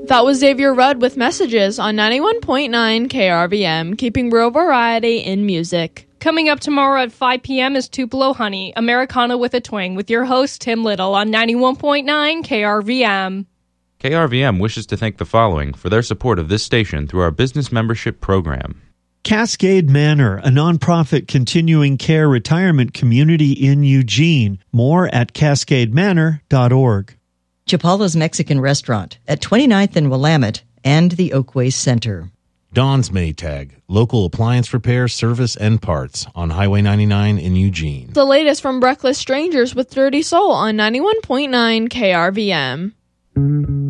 That was Xavier Rudd with Messages on 91.9 KRVM, keeping real variety in music. Coming up tomorrow at 5 p.m. is Tupelo Honey, Americana with a Twang, with your host, Tim Little, on 91.9 KRVM. KRVM wishes to thank the following for their support of this station through our business membership program. Cascade Manor, a nonprofit continuing care retirement community in Eugene. More at cascademanor.org. Chapala's Mexican Restaurant at 29th and Willamette and the Oakway Center. Don's Maytag, local appliance repair, service, and parts on Highway 99 in Eugene. The latest from Reckless Strangers with Dirty Soul on 91.9 KRVM.